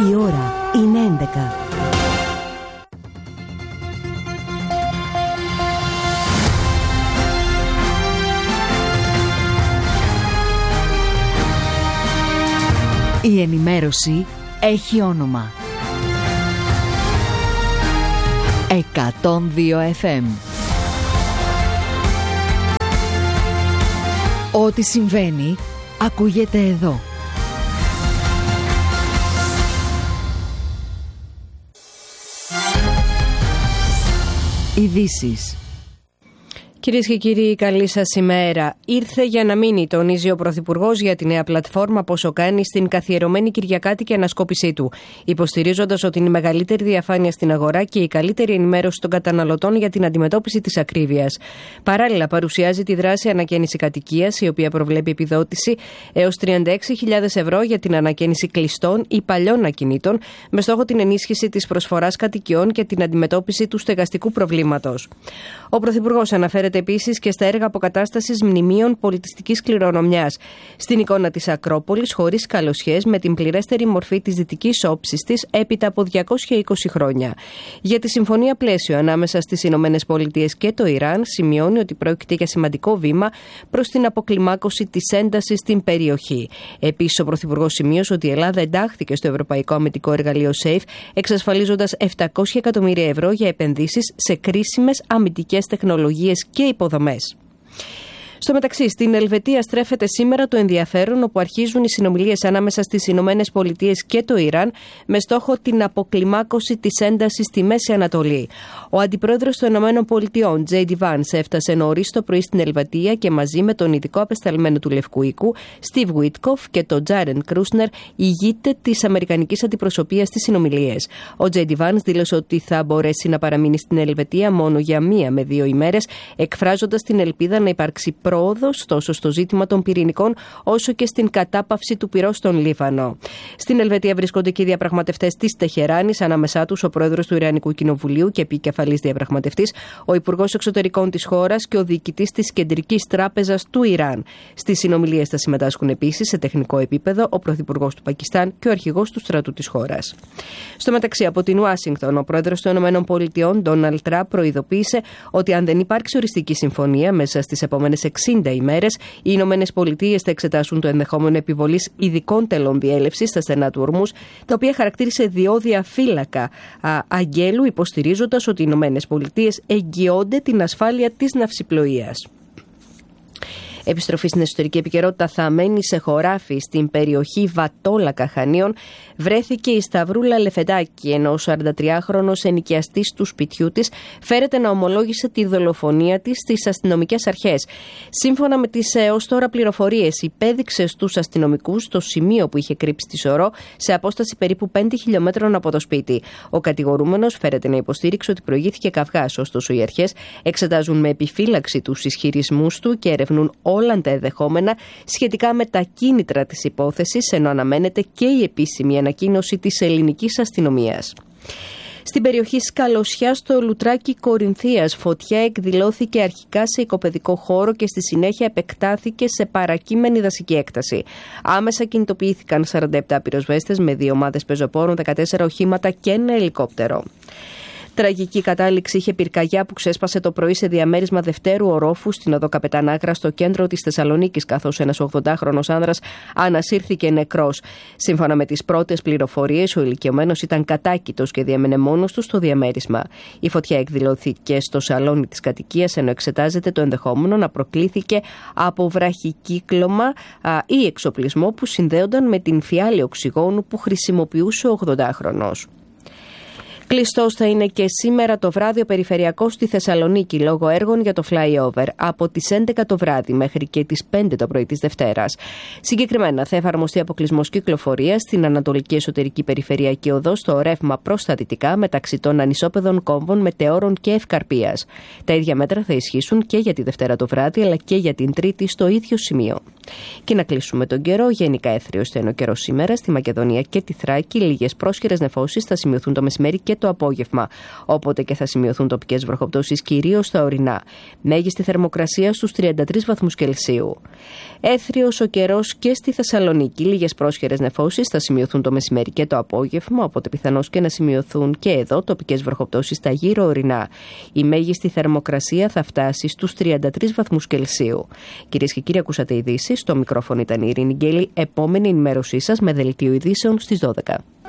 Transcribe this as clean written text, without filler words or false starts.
Η ώρα είναι 11. Η ενημέρωση έχει όνομα. 102 FM. Ό,τι συμβαίνει, ακούγεται εδώ. Ειδήσεις. Κυρίες και κύριοι, καλή σας ημέρα. Ήρθε για να μείνει, τονίζει ο Πρωθυπουργός για τη νέα πλατφόρμα Πόσο κάνει στην καθιερωμένη Κυριακάτικη ανασκόπησή του, υποστηρίζοντας ότι είναι η μεγαλύτερη διαφάνεια στην αγορά και η καλύτερη ενημέρωση των καταναλωτών για την αντιμετώπιση της ακρίβειας. Παράλληλα, παρουσιάζει τη δράση Ανακαίνιση Κατοικίας, η οποία προβλέπει επιδότηση έως 36.000 ευρώ για την ανακαίνιση κλειστών ή παλιών ακινήτων, με στόχο την ενίσχυση της προσφοράς κατοικιών και την αντιμετώπιση του στεγαστικού προβλήματος. Ο Πρωθυπουργός αναφέρεται επίσης και στα έργα αποκατάστασης μνημείων πολιτιστικής κληρονομιάς. Στην εικόνα της Ακρόπολης, χωρίς καλοσιές, με την πληρέστερη μορφή της δυτικής όψης της έπειτα από 220 χρόνια. Για τη συμφωνία πλαίσιο ανάμεσα στις Ηνωμένες Πολιτείες και το Ιράν, σημειώνει ότι πρόκειται για σημαντικό βήμα προς την αποκλιμάκωση της έντασης στην περιοχή. Επίσης, ο Πρωθυπουργός σημείωσε ότι η Ελλάδα εντάχθηκε στο Ευρωπαϊκό Αμυντικό Εργαλείο SAFE, εξασφαλίζοντας 700 εκατομμύρια ευρώ για επενδύσεις σε κρίσιμες αμυντικές τεχνολογίες και υποδομές. Στο μεταξύ, στην Ελβετία στρέφεται σήμερα το ενδιαφέρον, όπου αρχίζουν οι συνομιλίες ανάμεσα στις Ηνωμένες Πολιτείες και το Ιράν με στόχο την αποκλιμάκωση της έντασης στη Μέση Ανατολή. Ο αντιπρόεδρος των Ηνωμένων Πολιτειών, J.D. Vance, έφτασε νωρίς το πρωί στην Ελβετία και μαζί με τον ειδικό απεσταλμένο του Λευκού Οίκου, Steve Witkoff, και τον Jared Kushner, ηγείται της αμερικανικής αντιπροσωπείας στις συνομιλίες. Ο J.D. Vance δήλωσε ότι θα μπορέσει να παραμείνει στην Ελβετία μόνο για 1 με 2 ημέρες, εκφράζοντας την ελπίδα να υπάρξει πρόοδος τόσο στο ζήτημα των πυρηνικών όσο και στην κατάπαυση του πυρός στον Λίβανο. Στην Ελβετία βρίσκονται και οι διαπραγματευτές της Τεχεράνης, ανάμεσά τους ο πρόεδρος του Ιρανικού Κοινοβουλίου και επικεφαλής διαπραγματευτής, ο υπουργός εξωτερικών της χώρας και ο διοικητής της Κεντρικής Τράπεζας του Ιράν. Στις συνομιλίες θα συμμετάσχουν επίσης σε τεχνικό επίπεδο ο πρωθυπουργός του Πακιστάν και ο αρχηγός του στρατού της χώρας. Στο μεταξύ, από την Ουάσιγκτον, ο πρόεδρος των ΗΠΑ, Ντόναλντ Τραμπ, προειδοποίησε ότι αν δεν υπάρξει οριστική συμφωνία μέσα στις επόμενες 60 ημέρες, οι Ηνωμένες Πολιτείες θα εξετάσουν το ενδεχόμενο επιβολής ειδικών τελών διέλευσης στα στενά του Ορμούζ, τα οποία χαρακτήρισε διόδια φύλακα αγγέλου, υποστηρίζοντας ότι οι Ηνωμένες Πολιτείες εγγυώνται την ασφάλεια της ναυσιπλοείας. Επιστροφή στην εσωτερική επικαιρότητα. Θαμμένη σε χωράφι στην περιοχή Βατόλακα Χανίων βρέθηκε η Σταυρούλα Λεφεντάκη, ενώ ο 43χρονος ενοικιαστής του σπιτιού της φέρεται να ομολόγησε τη δολοφονία της στις αστυνομικές αρχές. Σύμφωνα με τις έως τώρα πληροφορίες, υπέδειξε στους αστυνομικούς το σημείο που είχε κρύψει τη σωρό, σε απόσταση περίπου 5 χιλιόμετρων από το σπίτι. Ο κατηγορούμενος φέρεται να υποστήριξε ότι προηγήθηκε καυγάς, ωστόσο οι αρχές εξετάζουν με επιφύλαξη τους ισχυρισμούς του και ερευνούν όλα τα ενδεχόμενα σχετικά με τα κίνητρα της υπόθεσης, ενώ αναμένεται και η επίσημη ανακοίνωση της ελληνικής αστυνομίας. Στην περιοχή Σκαλοσιά, στο Λουτράκι Κορινθίας, φωτιά εκδηλώθηκε αρχικά σε οικοπαιδικό χώρο και στη συνέχεια επεκτάθηκε σε παρακείμενη δασική έκταση. Άμεσα κινητοποιήθηκαν 47 πυροσβέστες με 2 ομάδες πεζοπόρων, 14 οχήματα και ένα ελικόπτερο. Τραγική κατάληξη είχε πυρκαγιά που ξέσπασε το πρωί σε διαμέρισμα δευτέρου ορόφου στην οδό Καπετανάκρα, στο κέντρο της Θεσσαλονίκης, καθώς ένας 80χρονος άνδρας ανασύρθηκε νεκρός. Σύμφωνα με τις πρώτες πληροφορίες, ο ηλικιωμένος ήταν κατάκητος και διέμενε μόνος του στο διαμέρισμα. Η φωτιά εκδηλώθηκε στο σαλόνι της κατοικίας, ενώ εξετάζεται το ενδεχόμενο να προκλήθηκε από βραχικύκλωμα ή εξοπλισμό που συνδέονταν με την φιάλη οξυγόνου που χρησιμοποιούσε ο 80χρονος. Κλειστός θα είναι και σήμερα το βράδυ ο περιφερειακός στη Θεσσαλονίκη λόγω έργων για το flyover από τις 11 το βράδυ μέχρι και τις 5 το πρωί της Δευτέρας. Συγκεκριμένα θα εφαρμοστεί αποκλεισμός κυκλοφορίας στην Ανατολική Εσωτερική Περιφερειακή Οδό στο ρεύμα προς τα δυτικά μεταξύ των ανισόπεδων κόμβων Μετεώρων και Ευκαρπίας. Τα ίδια μέτρα θα ισχύσουν και για τη Δευτέρα το βράδυ αλλά και για την Τρίτη στο ίδιο σημείο. Και να κλείσουμε τον καιρό. Γενικά έθριος θα είναι ο καιρός σήμερα στη Μακεδονία και τη Θράκη. Λίγες πρόσχερες νεφώσεις θα σημειωθούν το μεσημέρι και το απόγευμα. Όποτε και θα σημειωθούν τοπικές βροχοπτώσεις, κυρίως στα ορεινά. Μέγιστη θερμοκρασία στους 33 βαθμούς Κελσίου. Έθριος ο καιρός και στη Θεσσαλονίκη. Λίγες πρόσχερες νεφώσεις θα σημειωθούν το μεσημέρι και το απόγευμα, οπότε πιθανώς και να σημειωθούν και εδώ τοπικές βροχοπτώσεις στα γύρω ορεινά. Η μέγιστη θερμοκρασία θα φτάσει στους 33 βαθμούς Κελσίου. Κυρίες και κύριοι, ακούσατε ειδήσεις. Στο μικρόφωνο ήταν η Ειρήνη Γκέλη. Επόμενη ενημέρωσή σας με δελτίο ειδήσεων στις 12.